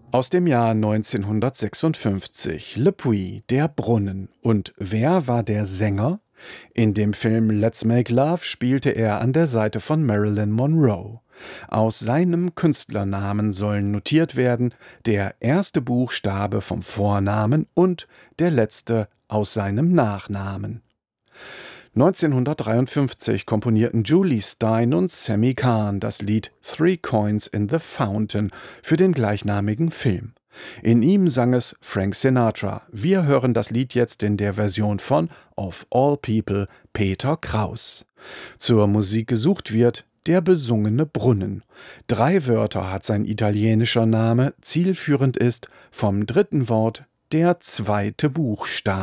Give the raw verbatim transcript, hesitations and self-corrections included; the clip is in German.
Aus dem Jahr neunzehnhundertsechsundfünfzig. Le Puy, der Brunnen. Und wer war der Sänger? In dem Film Let's Make Love spielte er an der Seite von Marilyn Monroe. Aus seinem Künstlernamen sollen notiert werden der erste Buchstabe vom Vornamen und der letzte aus seinem Nachnamen. neunzehnhundertdreiundfünfzig komponierten Jule Styne und Sammy Cahn das Lied Three Coins in the Fountain für den gleichnamigen Film. In ihm sang es Frank Sinatra. Wir hören das Lied jetzt in der Version von Of All People Peter Kraus. Zur Musik gesucht wird der besungene Brunnen. Drei Wörter hat sein italienischer Name, zielführend ist vom dritten Wort der zweite Buchstabe.